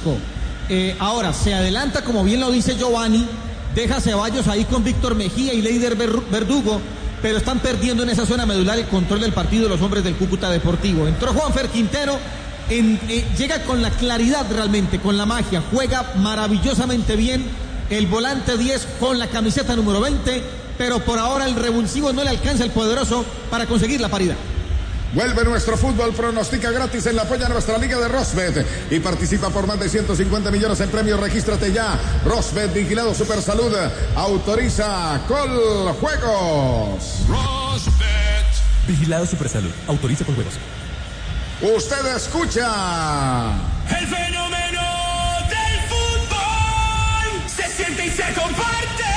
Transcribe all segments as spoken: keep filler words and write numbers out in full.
cinco. Eh, ahora, se adelanta, como bien lo dice Giovanni, deja Ceballos ahí con Víctor Mejía y Leider Verdugo, pero están perdiendo en esa zona medular el control del partido de los hombres del Cúcuta Deportivo. Entró Juanfer Quintero, en, eh, llega con la claridad realmente, con la magia, juega maravillosamente bien el volante diez con la camiseta número veinte, pero por ahora el revulsivo no le alcanza el poderoso para conseguir la paridad. Vuelve nuestro fútbol, pronostica gratis en la polla nuestra liga de Rosbet y participa por más de ciento cincuenta millones en premios. Regístrate ya. Rosbet, vigilado Supersalud, autoriza Col Juegos. Rosbet, vigilado Supersalud, autoriza Col Juegos. Usted escucha el fenómeno del fútbol, se siente y se comparte.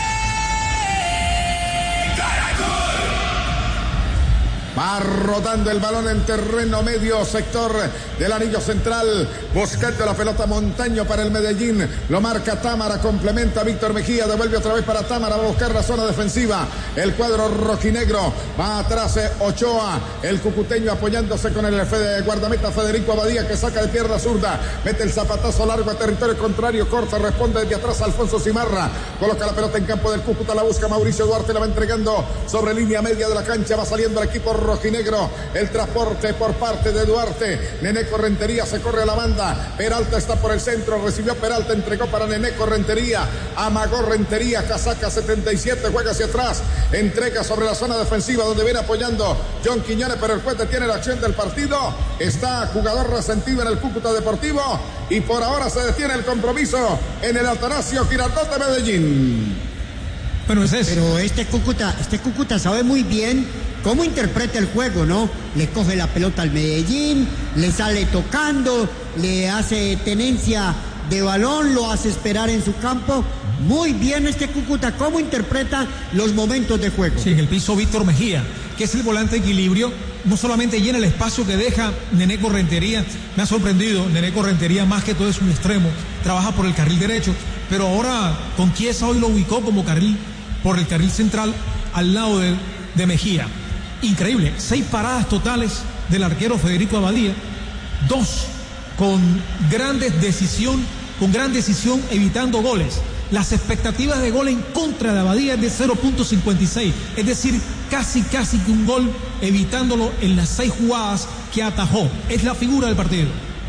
Va rodando el balón en terreno medio, sector del anillo central, buscando la pelota Montaño para el Medellín, lo marca Támara, complementa Víctor Mejía, devuelve otra vez para Támara, va a buscar la zona defensiva, el cuadro rojinegro, va atrás Ochoa, el cucuteño apoyándose con el Fede, guardameta Federico Abadía, que saca de pierna zurda, mete el zapatazo largo a territorio contrario, corta, responde desde atrás Alfonso Cimarra, coloca la pelota en campo del Cúcuta, la busca Mauricio Duarte, la va entregando sobre línea media de la cancha, va saliendo el equipo rojinegro, el transporte por parte de Duarte, Neneco Rentería se corre a la banda, Peralta está por el centro, recibió Peralta, entregó para Neneco Rentería, amagó Rentería, casaca setenta y siete, juega hacia atrás, entrega sobre la zona defensiva donde viene apoyando John Quiñones, pero el juez detiene la acción del partido, está jugador resentido en el Cúcuta Deportivo y por ahora se detiene el compromiso en el Atanasio Girardot de Medellín. Bueno, ese es. Pero este Cúcuta, este Cúcuta sabe muy bien cómo interpreta el juego, ¿no? Le coge la pelota al Medellín, le sale tocando, le hace tenencia de balón, lo hace esperar en su campo. Muy bien este Cúcuta, cómo interpreta los momentos de juego. Sí, en el piso Víctor Mejía, que es el volante de equilibrio, no solamente llena el espacio que deja Neneco Rentería, me ha sorprendido, Neneco Rentería más que todo es un extremo, trabaja por el carril derecho, pero ahora con Chiesa hoy lo ubicó como carril, por el carril central, al lado de, de Mejía. Increíble, seis paradas totales del arquero Federico Abadía, dos con grandes decisión, con gran decisión evitando goles. Las expectativas de gol en contra de Abadía es de cero punto cincuenta y seis, es decir, casi casi que un gol evitándolo en las seis jugadas que atajó. Es la figura del partido.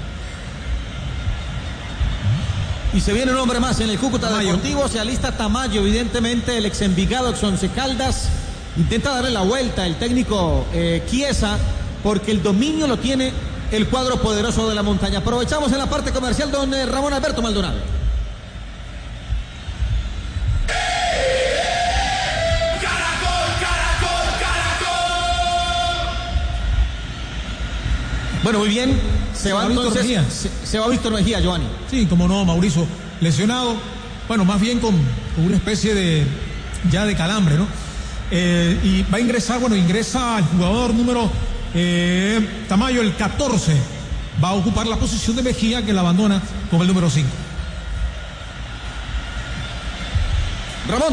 Y se viene un hombre más en el Cúcuta Tamayo. Deportivo, se alista Tamayo, evidentemente el ex Envigado, ex Once Caldas, intenta darle la vuelta el técnico eh, Chiesa, porque el dominio lo tiene el cuadro poderoso de la montaña. Aprovechamos en la parte comercial don eh, Ramón Alberto Maldonado. Caracol, Caracol, Caracol. Bueno, muy bien, se, se va, va entonces, Mejía. Se, se va Víctor Mejía, Giovanni. Sí, como no, Mauricio, lesionado, bueno, más bien con, con una especie de, ya de calambre, ¿no? Eh, y va a ingresar, bueno, ingresa el jugador número eh, Tamayo, el catorce, va a ocupar la posición de Mejía, que la abandona con el número cinco. Ramón.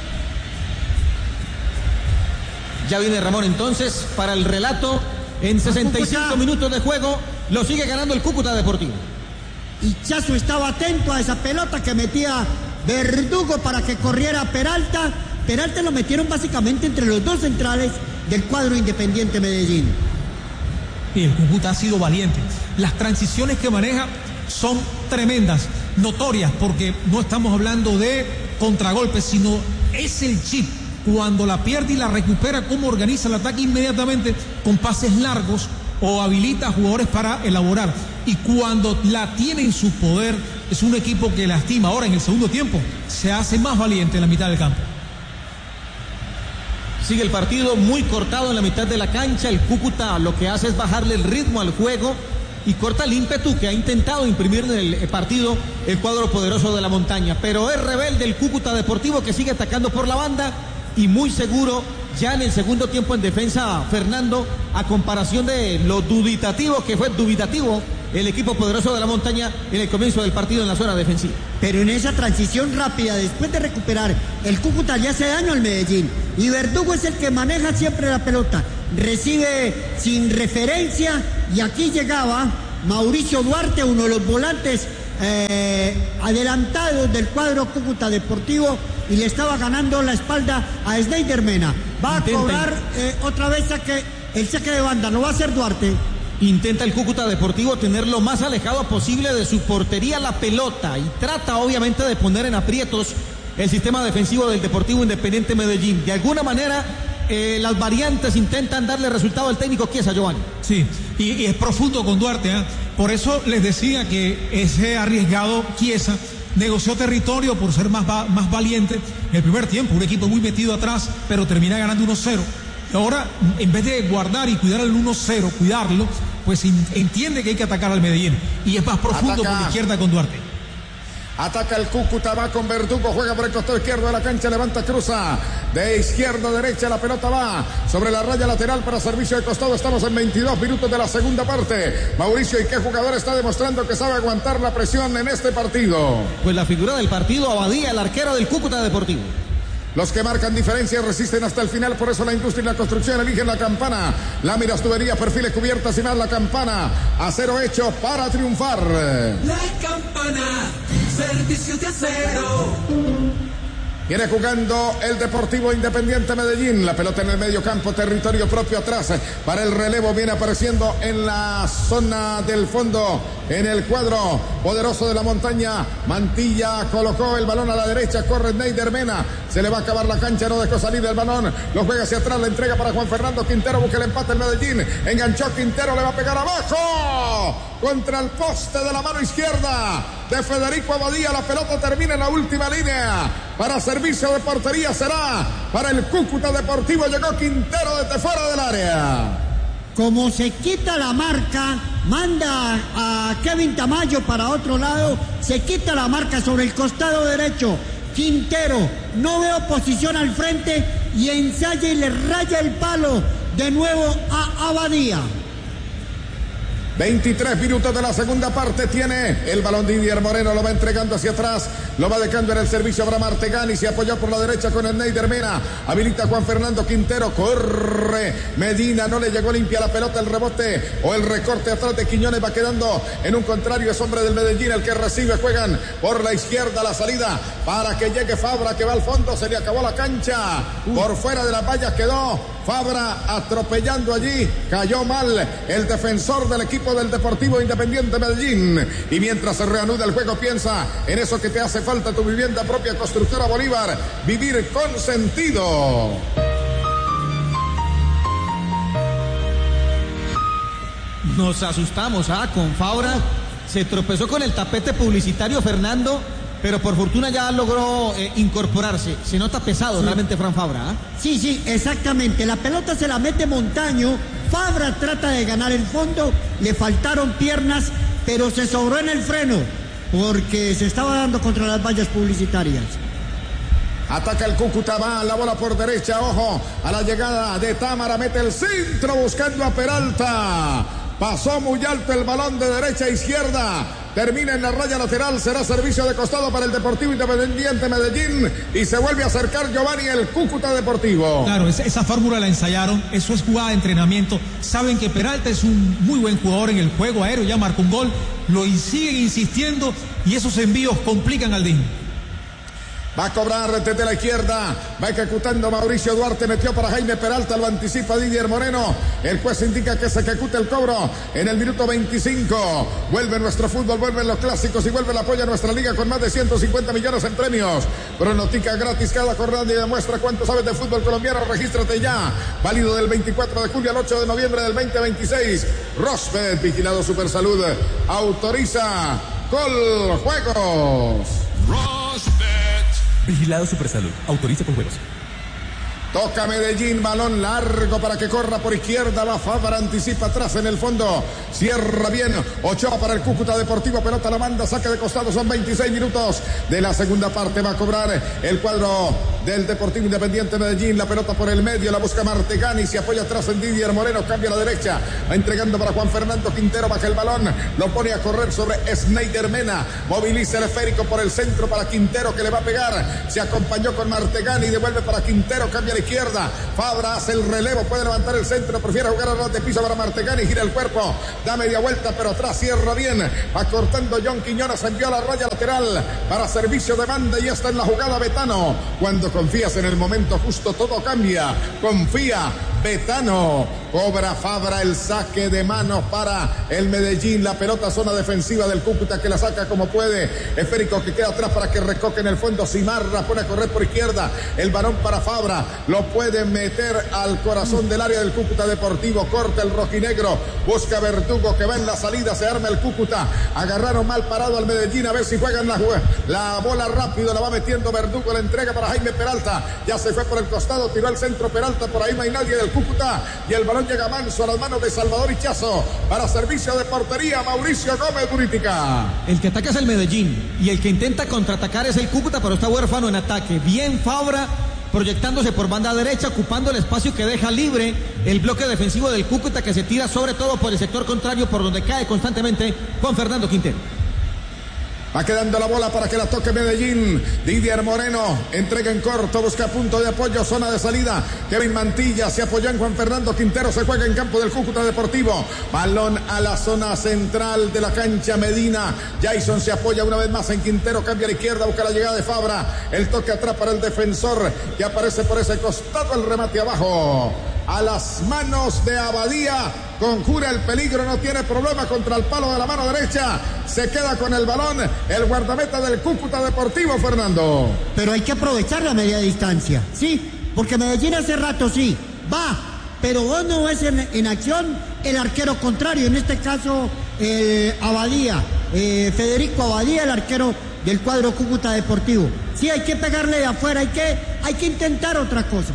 Ya viene Ramón entonces para el relato. En sesenta y cinco minutos de juego lo sigue ganando el Cúcuta Deportivo. Y Chazo estaba atento a esa pelota que metía Verdugo para que corriera Peralta. Peralta lo metieron básicamente entre los dos centrales del cuadro Independiente Medellín. Y el Cúcuta ha sido valiente. Las transiciones que maneja son tremendas, notorias, porque no estamos hablando de contragolpes, sino es el chip. Cuando la pierde y la recupera, cómo organiza el ataque inmediatamente con pases largos o habilita a jugadores para elaborar. Y cuando la tiene en su poder, es un equipo que lastima. Ahora en el segundo tiempo se hace más valiente en la mitad del campo. Sigue el partido muy cortado en la mitad de la cancha. El Cúcuta lo que hace es bajarle el ritmo al juego y corta el ímpetu que ha intentado imprimir en el partido el cuadro poderoso de la montaña. Pero es rebelde el Cúcuta Deportivo, que sigue atacando por la banda y muy seguro ya en el segundo tiempo en defensa, Fernando, a comparación de lo dubitativo que fue dubitativo el equipo poderoso de la montaña en el comienzo del partido en la zona defensiva. Pero en esa transición rápida, después de recuperar, el Cúcuta le hace daño al Medellín. Y Verdugo es el que maneja siempre la pelota. Recibe sin referencia y aquí llegaba Mauricio Duarte, uno de los volantes eh, adelantados del cuadro Cúcuta Deportivo y le estaba ganando la espalda a Snyder Mena. Va a Intenta. cobrar eh, otra vez saque, el saque de banda, lo va a hacer Duarte. Intenta el Cúcuta Deportivo tener lo más alejado posible de su portería la pelota y trata obviamente de poner en aprietos el sistema defensivo del Deportivo Independiente Medellín. De alguna manera eh, las variantes intentan darle resultado al técnico Chiesa, Giovanni. Sí, y, y es profundo con Duarte, ¿eh? Por eso les decía que ese arriesgado Chiesa negoció territorio por ser más, va, más valiente en el primer tiempo, un equipo muy metido atrás, pero termina ganando uno cero. Ahora, en vez de guardar y cuidar el uno cero, cuidarlo, pues entiende que hay que atacar al Medellín y es más profundo Ataca. por la izquierda con Duarte. Ataca el Cúcuta, va con Verdugo, juega por el costado izquierdo de la cancha, levanta, cruza de izquierda a derecha, la pelota va sobre la raya lateral para servicio de costado. Estamos en veintidós minutos de la segunda parte. Mauricio, ¿y qué jugador está demostrando que sabe aguantar la presión en este partido? Pues la figura del partido, Abadía, el arquero del Cúcuta Deportivo. Los que marcan diferencias resisten hasta el final, por eso la industria y la construcción eligen la Campana. Láminas, tuberías, perfiles, cubiertas y más, la Campana. Acero hecho para triunfar. La Campana, servicios de acero. Viene jugando el Deportivo Independiente Medellín. La pelota en el medio campo, territorio propio atrás. Para el relevo viene apareciendo en la zona del fondo, en el cuadro poderoso de la montaña. Mantilla colocó el balón a la derecha, corre Snyder Mena. Se le va a acabar la cancha, no dejó salir el balón. Lo juega hacia atrás, la entrega para Juan Fernando Quintero. Busca el empate el Medellín. Enganchó Quintero, le va a pegar abajo. Contra el poste de la mano izquierda de Federico Abadía. La pelota termina en la última línea. Para servicio de portería será para el Cúcuta Deportivo. Llegó Quintero desde fuera del área. Como se quita la marca, manda a Kevin Tamayo para otro lado, se quita la marca sobre el costado derecho. Quintero no veo posición al frente y ensaya y le raya el palo de nuevo a Abadía. veintitrés minutos de la segunda parte tiene el balón Didier Moreno, lo va entregando hacia atrás, lo va dejando en el servicio Abraham Artegani, se apoyó por la derecha con el Snyder Mena, habilita Juan Fernando Quintero, corre Medina, no le llegó limpia la pelota, el rebote o el recorte atrás de Quiñones va quedando en un contrario, es hombre del Medellín el que recibe, juegan por la izquierda la salida para que llegue Fabra que va al fondo, se le acabó la cancha, por fuera de las vallas quedó Fabra atropellando allí, cayó mal el defensor del equipo del Deportivo Independiente Medellín. Y mientras se reanuda el juego, piensa en eso que te hace falta, tu vivienda propia, Constructora Bolívar, vivir con sentido. Nos asustamos, ¿ah? Con Fabra se tropezó con el tapete publicitario Fernando, pero por fortuna ya logró eh, incorporarse. Se nota pesado, sí. Realmente Fran Fabra, ¿ah? Sí, sí, exactamente. La pelota se la mete Montaño. Fabra trata de ganar el fondo, le faltaron piernas, pero se sobró en el freno, porque se estaba dando contra las vallas publicitarias. Ataca el Cúcuta, va la bola por derecha, ojo a la llegada de Támara, mete el centro buscando a Peralta. Pasó muy alto el balón de derecha a izquierda. Termina en la raya lateral, será servicio de costado para el Deportivo Independiente Medellín y se vuelve a acercar Giovanni el Cúcuta Deportivo. Claro, esa, esa fórmula la ensayaron, eso es jugada de entrenamiento. Saben que Peralta es un muy buen jugador en el juego aéreo, ya marcó un gol, lo siguen insistiendo y esos envíos complican al D I N. Va a cobrar desde la izquierda, va ejecutando Mauricio Duarte, metió para Jaime Peralta, lo anticipa Didier Moreno. El juez indica que se ejecute el cobro en el minuto veinticinco. Vuelve nuestro fútbol, vuelven los clásicos y vuelve el apoyo a nuestra liga con más de ciento cincuenta millones en premios. Pronostica gratis cada jornada y demuestra cuánto sabes de fútbol colombiano. Regístrate ya. Válido del veinticuatro de julio al ocho de noviembre del veinte veintiséis. Rosbet, vigilado Supersalud, autoriza Gol Juegos. Rosbet. Vigilado Supersalud. Autoriza con juegos. Toca Medellín, balón largo para que corra por izquierda, va Fabra, anticipa atrás en el fondo, cierra bien, Ochoa para el Cúcuta Deportivo, pelota la manda, saque de costado, son veintiséis minutos de la segunda parte, va a cobrar el cuadro del Deportivo Independiente Medellín. La pelota por el medio, la busca Martegani, se apoya atrás en Didier Moreno, cambia a la derecha, va entregando para Juan Fernando Quintero, baja el balón, lo pone a correr sobre Schneider Mena, moviliza el esférico por el centro para Quintero que le va a pegar, se acompañó con Martegani, devuelve para Quintero, cambia a la izquierda, Fabra hace el relevo, puede levantar el centro, prefiere jugar a ras de piso para Martegani, gira el cuerpo, da media vuelta, pero atrás cierra bien, va cortando John Quiñones, envió a la raya lateral para servicio de banda y está en la jugada Betano. Cuando confías en el momento justo todo cambia, confía Betano, cobra Fabra el saque de manos para el Medellín, la pelota zona defensiva del Cúcuta que la saca como puede, esférico que queda atrás para que recoque en el fondo, Simarra pone a correr por izquierda, el balón para Fabra, lo puede meter al corazón del área del Cúcuta Deportivo, corta el rojinegro, busca Verdugo que va en la salida, se arma el Cúcuta, agarraron mal parado al Medellín, a ver si juegan la, la bola rápido, la va metiendo Verdugo, la entrega para Jaime Peralta, ya se fue por el costado, tiró el centro Peralta, por ahí no hay nadie del Cúcuta y el balón llega manso a las manos de Salvador Hichazo para servicio de portería Mauricio Gómez Buritica. El que ataca es el Medellín y el que intenta contraatacar es el Cúcuta, pero está huérfano en ataque. Bien Fabra proyectándose por banda derecha, ocupando el espacio que deja libre el bloque defensivo del Cúcuta, que se tira sobre todo por el sector contrario, por donde cae constantemente Juan Fernando Quintero. Va quedando la bola para que la toque Medellín. Didier Moreno entrega en corto, busca punto de apoyo, zona de salida. Kevin Mantilla se apoyó en Juan Fernando Quintero, se juega en campo del Cúcuta Deportivo. Balón a la zona central de la cancha Medina. Jason se apoya una vez más en Quintero, cambia a la izquierda, busca la llegada de Fabra. El toque atrás para el defensor que aparece por ese costado, el remate abajo. A las manos de Abadía, conjura el peligro, no tiene problema contra el palo de la mano derecha, se queda con el balón el guardameta del Cúcuta Deportivo, Fernando. Pero hay que aprovechar la media distancia, sí, porque Medellín hace rato sí, va, pero vos no ves en, en acción el arquero contrario, en este caso el Abadía, eh, Federico Abadía, el arquero del cuadro Cúcuta Deportivo. Sí, hay que pegarle de afuera, hay que, hay que intentar otra cosa.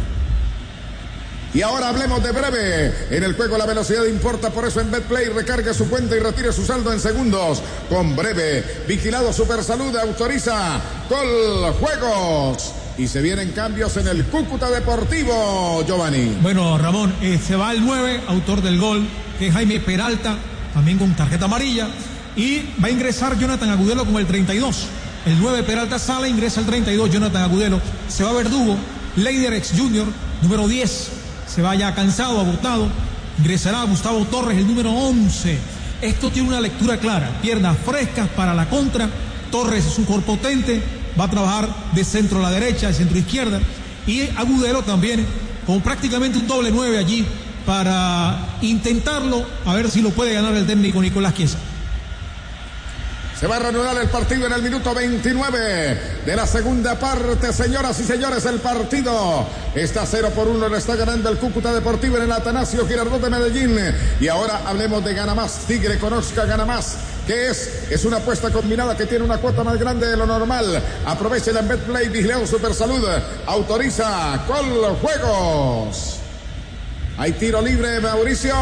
Y ahora hablemos de Breve. En el juego la velocidad importa, por eso en Betplay recargue su cuenta y retire su saldo en segundos. Con Breve, Vigilado Supersalud autoriza Gol Juegos. Y se vienen cambios en el Cúcuta Deportivo, Giovanni. Bueno, Ramón, eh, se va el nueve, autor del gol, que es Jaime Peralta, también con tarjeta amarilla. Y va a ingresar Jonathan Agudelo con el treinta y dos. El nueve Peralta sale, ingresa el treinta y dos, Jonathan Agudelo. Se va Verdugo, Leiderex Junior, número diez. Se va ya cansado, agotado. Ingresará Gustavo Torres, el número once. Esto tiene una lectura clara. Piernas frescas para la contra. Torres es un jugador potente. Va a trabajar de centro a la derecha, de centro a izquierda. Y Agudelo también, con prácticamente un doble nueve allí, para intentarlo, a ver si lo puede ganar el técnico Nicolás Chiesa. Se va a reanudar el partido en el minuto veintinueve de la segunda parte, señoras y señores, el partido está cero por uno, le está ganando el Cúcuta Deportivo en el Atanasio Girardot de Medellín. Y ahora hablemos de Gana Más, Tigre conozca Gana Más, que es, es una apuesta combinada que tiene una cuota más grande de lo normal. Aprovechen en Betplay, Vigilado Supersalud, autoriza Gol Juegos. Hay tiro libre, Mauricio.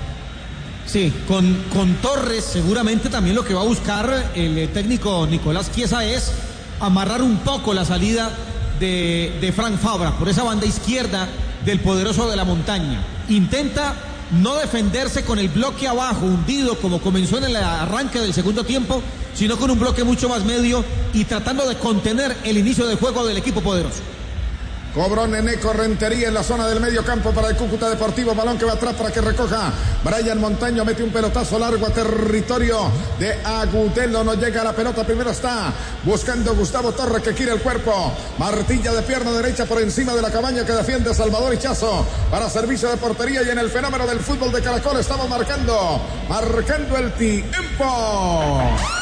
Sí, con, con Torres seguramente también lo que va a buscar el técnico Nicolás Chiesa es amarrar un poco la salida de, de Frank Fabra por esa banda izquierda del poderoso de la montaña. Intenta no defenderse con el bloque abajo, hundido como comenzó en el arranque del segundo tiempo, sino con un bloque mucho más medio y tratando de contener el inicio de juego del equipo poderoso. Cobró Neneco Rentería en la zona del medio campo para el Cúcuta Deportivo. Balón que va atrás para que recoja Brian Montaño. Mete un pelotazo largo a territorio de Agudelo. No llega a la pelota. Primero está buscando Gustavo Torres que gira el cuerpo. Martilla de pierna derecha por encima de la cabaña que defiende Salvador Hichazo para servicio de portería. Y en el fenómeno del fútbol de Caracol estamos marcando, marcando el tiempo.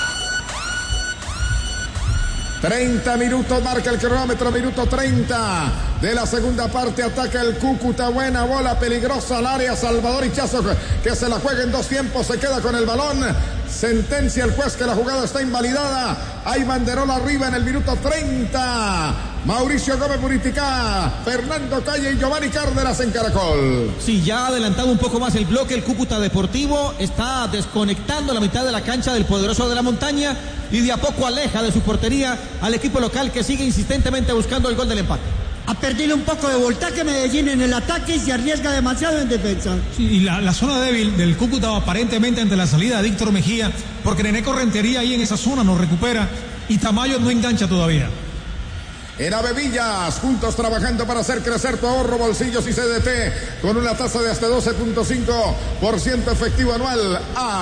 treinta minutos marca el cronómetro, minuto treinta de la segunda parte. Ataca el Cúcuta, buena bola, peligrosa al área. Salvador Hichazo que se la juega en dos tiempos, se queda con el balón. Sentencia el juez que la jugada está invalidada. Hay banderola arriba en el minuto treinta. Mauricio Gómez Buritica, Fernando Calle y Giovanni Cárdenas en Caracol. Sí, ya ha adelantado un poco más el bloque el Cúcuta Deportivo, está desconectando la mitad de la cancha del poderoso de la montaña y de a poco aleja de su portería al equipo local que sigue insistentemente buscando el gol del empate. Ha perdido un poco de voltaje Medellín en el ataque y se arriesga demasiado en defensa. Sí, y la, la zona débil del Cúcuta aparentemente ante la salida de Víctor Mejía, porque Neneco Rentería ahí en esa zona no recupera y Tamayo no engancha todavía. En Avevillas, juntos trabajando para hacer crecer tu ahorro, bolsillos y C D T con una tasa de hasta doce punto cinco por ciento efectivo anual.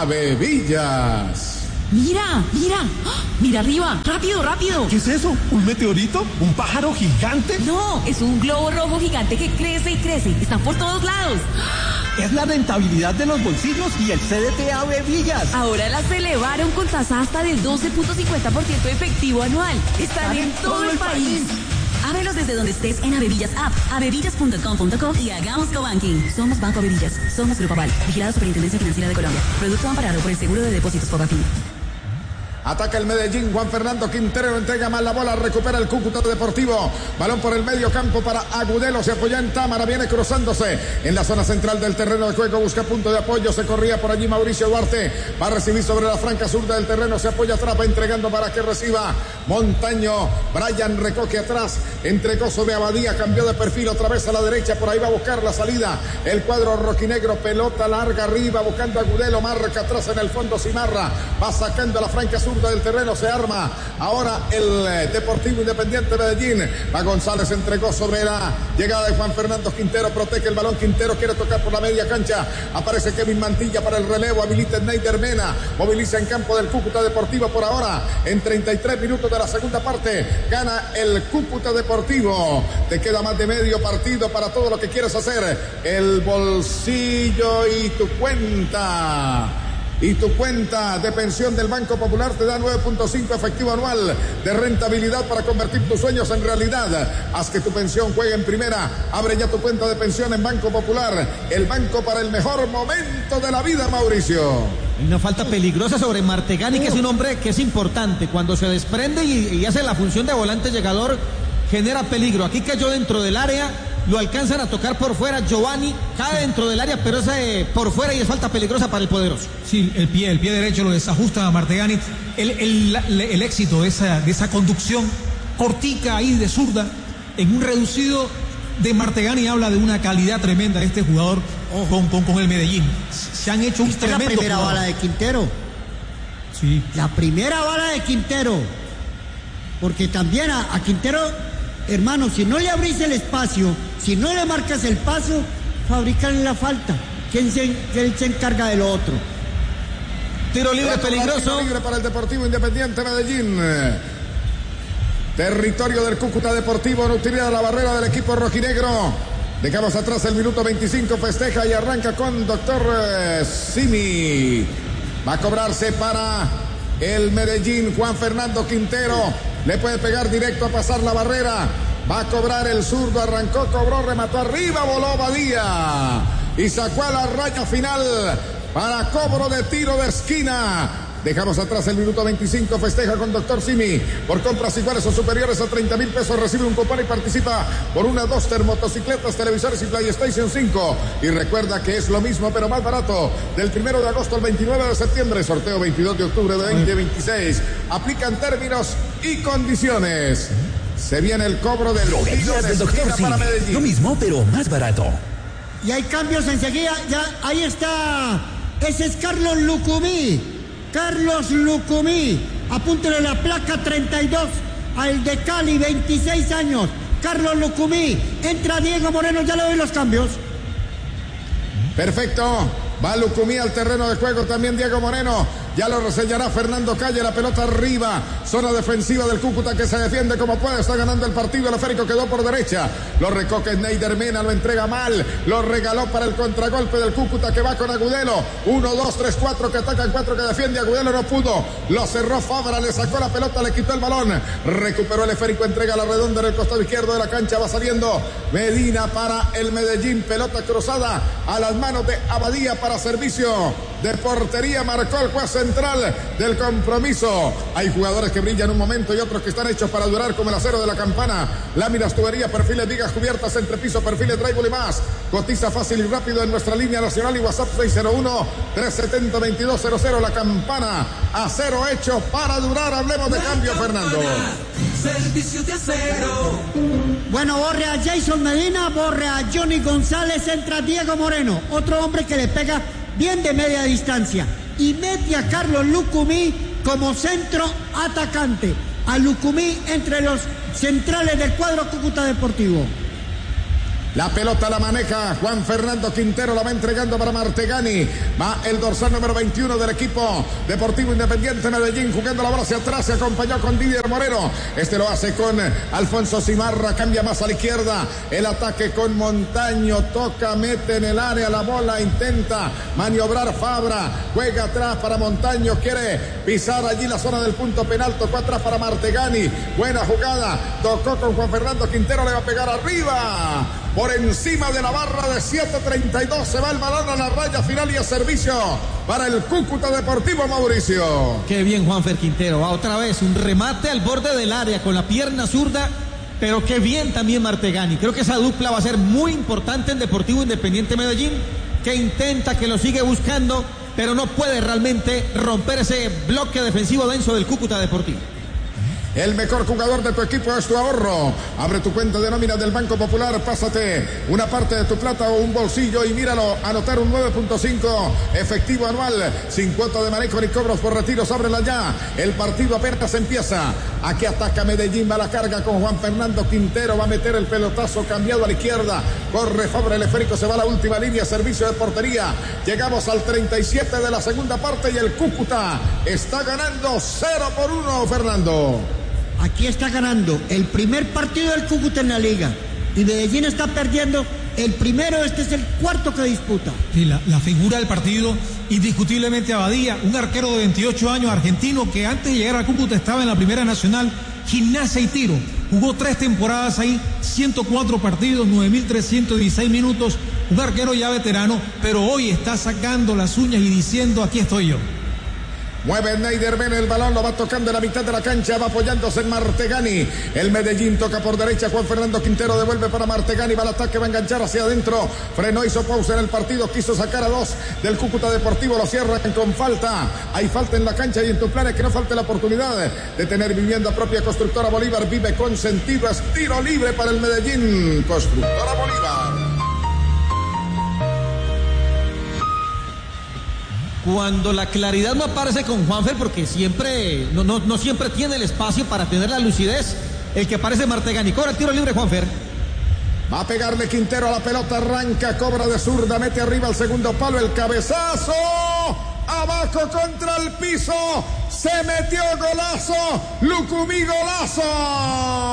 Avevillas. Mira, mira, ¡ah! Mira arriba, rápido, rápido. ¿Qué es eso? ¿Un meteorito? ¿Un pájaro gigante? No, es un globo rojo gigante que crece y crece. Están por todos lados. Es la rentabilidad de los bolsillos y el C D T Avevillas. Ahora las elevaron con tasa hasta del doce punto cincuenta por ciento efectivo anual. Están en todo el país. Ábrelos desde donde estés en Avevillas App, avevillas punto com punto co y hagamos cobanking. Somos Banco Avevillas. Somos Grupo Aval. Vigilado Superintendencia Financiera de Colombia. Producto amparado por el Seguro de Depósitos Fogafín. Ataca el Medellín, Juan Fernando Quintero entrega mal la bola, recupera el Cúcuta Deportivo, balón por el medio campo para Agudelo, se apoya en Támara, viene cruzándose en la zona central del terreno de juego, busca punto de apoyo, se corría por allí Mauricio Duarte, va a recibir sobre la franca zurda del terreno, se apoya atrás, va entregando para que reciba Montaño, Brian recoge atrás, entregó sobre Abadía, cambió de perfil otra vez a la derecha, por ahí va a buscar la salida, el cuadro rojinegro, pelota larga arriba, buscando Agudelo, marca atrás en el fondo Cimarra, va sacando la franca zurda del terreno, se arma ahora el eh, Deportivo Independiente Medellín, va González, entregó sobre la llegada de Juan Fernando Quintero, protege el balón, Quintero quiere tocar por la media cancha, aparece Kevin Mantilla para el relevo, habilita Neider Mena, moviliza en campo del Cúcuta Deportivo por ahora, en treinta y tres minutos de la segunda parte, gana el Cúcuta Deportivo, te queda más de medio partido para todo lo que quieres hacer, el bolsillo y tu cuenta. Y tu cuenta de pensión del Banco Popular te da nueve punto cinco efectivo anual de rentabilidad para convertir tus sueños en realidad. Haz que tu pensión juegue en primera. Abre ya tu cuenta de pensión en Banco Popular. El banco para el mejor momento de la vida, Mauricio. Hay una falta peligrosa sobre Martegani, que es un hombre que es importante. Cuando se desprende y, y hace la función de volante llegador, genera peligro. Aquí cayó dentro del área. Lo alcanzan a tocar por fuera, Giovanni cae dentro del área, pero es eh, por fuera y es falta peligrosa para el poderoso. Sí, el pie, el pie derecho lo desajusta a Martegani. El, el, el, el éxito de esa, de esa conducción cortica ahí de zurda en un reducido de Martegani habla de una calidad tremenda de este jugador con, con, con el Medellín. Se han hecho un Esta tremendo es la primera jugador. bala de Quintero. Sí. La primera bala de Quintero. Porque también a, a Quintero, hermano, si no le abrís el espacio, si no le marcas el paso, fabrican la falta. ¿Quién se, quién se encarga de lo otro? Tiro libre peligroso. Tiro libre para el Deportivo Independiente Medellín. Territorio del Cúcuta Deportivo, no utiliza la barrera del equipo rojinegro. Dejamos atrás el minuto veinticinco, festeja y arranca con Doctor eh, Simi. Va a cobrarse para el Medellín, Juan Fernando Quintero. Le puede pegar directo a pasar la barrera. Va a cobrar el zurdo, arrancó, cobró, remató arriba, voló Badía. Y sacó a la raya final para cobro de tiro de esquina. Dejamos atrás el minuto veinticinco, festeja con Doctor Simi. Por compras iguales o superiores a treinta mil pesos recibe un cupón y participa por una Duster, motocicletas, televisores y PlayStation cinco. Y recuerda que es lo mismo pero más barato. Del primero de agosto al veintinueve de septiembre, sorteo veintidós de octubre de veinte veintiséis. Aplican términos y condiciones. Se viene el cobro del tiro Droguerías de del Doctor esquina para Simi. Medellín. Lo mismo, pero más barato. Y hay cambios enseguida. Ya, ahí está. Ese es Carlos Lucumí. Carlos Lucumí. Apúntele la placa treinta y dos. Al de Cali, veintiséis años. Carlos Lucumí. Entra Diego Moreno. Ya le doy los cambios. Perfecto. Va Lucumí al terreno de juego, también Diego Moreno. Ya lo reseñará Fernando Calle, la pelota arriba. Zona defensiva del Cúcuta que se defiende como puede. Está ganando el partido. El esférico quedó por derecha. Lo recoge Neider Mena, lo entrega mal. Lo regaló para el contragolpe del Cúcuta que va con Agudelo. Uno, dos, tres, cuatro que atacan, cuatro que defiende. Agudelo no pudo. Lo cerró Fabra, le sacó la pelota, le quitó el balón. Recuperó el esférico, entrega la redonda en el costado izquierdo de la cancha. Va saliendo Medina para el Medellín. Pelota cruzada a las manos de Abadía para servicio de portería. Marcó el juez central del compromiso. Hay jugadores que brillan un momento y otros que están hechos para durar como el acero de la campana. Láminas, tuberías, perfiles, vigas cubiertas, entrepiso, perfiles, drywall y más. Cotiza fácil y rápido en nuestra línea nacional y WhatsApp seis cero uno, tres siete cero, veintidós cero cero. La campana, acero hecho para durar. Hablemos de cambio, Fernando. Servicios de acero. Bueno, borre a Jason Medina, borre a Johnny González, entra Diego Moreno, otro hombre que le pega bien de media distancia. Y mete a Carlos Lucumí como centro atacante. A Lucumí entre los centrales del cuadro Cúcuta Deportivo. La pelota la maneja Juan Fernando Quintero, la va entregando para Martegani. Va el dorsal número veintiuno del equipo Deportivo Independiente Medellín, jugando la bola hacia atrás, se acompañó con Didier Moreno. Este lo hace con Alfonso Cimarra, cambia más a la izquierda. El ataque con Montaño, toca, mete en el área la bola, intenta maniobrar Fabra, juega atrás para Montaño, quiere pisar allí la zona del punto penal, tocó atrás para Martegani. Buena jugada, tocó con Juan Fernando Quintero, le va a pegar arriba. Por encima de la barra de siete treinta y dos se va el balón a la raya final y a servicio para el Cúcuta Deportivo, Mauricio. Qué bien Juanfer Quintero, va otra vez, un remate al borde del área con la pierna zurda, pero qué bien también Martegani. Creo que esa dupla va a ser muy importante en Deportivo Independiente Medellín, que intenta, que lo sigue buscando, pero no puede realmente romper ese bloque defensivo denso del Cúcuta Deportivo. El mejor jugador de tu equipo es tu ahorro. Abre tu cuenta de nómina del Banco Popular, pásate una parte de tu plata o un bolsillo y míralo, anotar un nueve punto cinco efectivo anual, sin cuota de manejo ni cobros por retiros, ábrela ya. El partido apenas empieza. Aquí ataca Medellín, va la carga con Juan Fernando Quintero, va a meter el pelotazo cambiado a la izquierda. Corre Fabra, el esférico se va a la última línea, servicio de portería. Llegamos al treinta y siete de la segunda parte y el Cúcuta está ganando cero por uno, Fernando. Aquí está ganando el primer partido del Cúcuta en la liga y Medellín está perdiendo el primero, este es el cuarto que disputa. Sí, la, la figura del partido, indiscutiblemente Abadía, un arquero de veintiocho años argentino que antes de llegar a Cúcuta estaba en la Primera Nacional, Gimnasia y Tiro. Jugó tres temporadas ahí, ciento cuatro partidos, nueve mil trescientos dieciséis minutos, un arquero ya veterano, pero hoy está sacando las uñas y diciendo, aquí estoy yo. Mueve Neider, ven el balón, lo va tocando en la mitad de la cancha, va apoyándose en Martegani. El Medellín toca por derecha, Juan Fernando Quintero devuelve para Martegani, va al ataque, va a enganchar hacia adentro. Frenó, hizo pausa en el partido, quiso sacar a dos del Cúcuta Deportivo, lo cierran con falta. Hay falta en la cancha y en tu plan es que no falte la oportunidad de tener vivienda propia. Constructora Bolívar, vive con sentido, es tiro libre para el Medellín. Constructora Bolívar. Cuando la claridad no aparece con Juanfer, porque siempre, no, no, no siempre tiene el espacio para tener la lucidez, el que aparece Martegani. Cobra el tiro libre, Juanfer. Va a pegarle Quintero a la pelota, arranca, cobra de zurda, mete arriba al segundo palo, el cabezazo, abajo contra el piso, se metió, golazo, Lucumí, golazo.